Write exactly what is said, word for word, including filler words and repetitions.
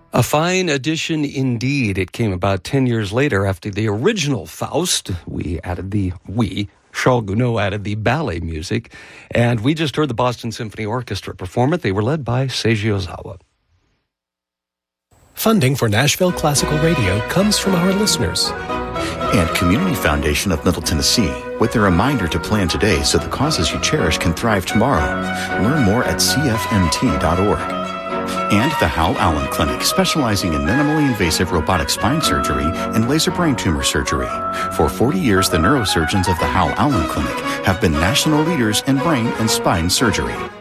A fine addition indeed. It came about ten years later after the original Faust. We added the, we, Charles Gounod added the ballet music, and we just heard the Boston Symphony Orchestra perform it. They were led by Seiji Ozawa. Funding for Nashville Classical Radio comes from our listeners. And Community Foundation of Middle Tennessee, with a reminder to plan today so the causes you cherish can thrive tomorrow. Learn more at c f m t dot org. And the Hal Allen Clinic, specializing in minimally invasive robotic spine surgery and laser brain tumor surgery. For forty years, the neurosurgeons of the Hal Allen Clinic have been national leaders in brain and spine surgery.